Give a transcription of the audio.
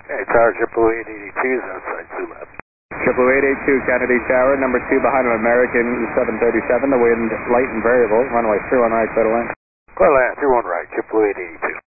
Hey, Tower 882 is outside Sulab. 882 Kennedy Tower, number 2 behind an American 737, the wind light and variable, runway 31 right, clear to land. Clear land, 31 right, 882.